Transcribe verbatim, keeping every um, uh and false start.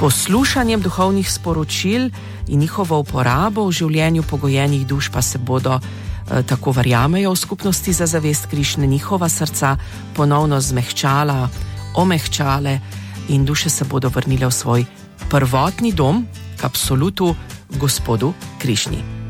poslušanjem duhovnih sporočil in njihovo uporabo v življenju pogojenih duš pa se bodo, eh, tako verjamejo v skupnosti za zavest Krišne, njihova srca ponovno zmehčala, omehčale in duše se bodo vrnile v svoj prvotni dom, k absolutu, Gospodu Krišni.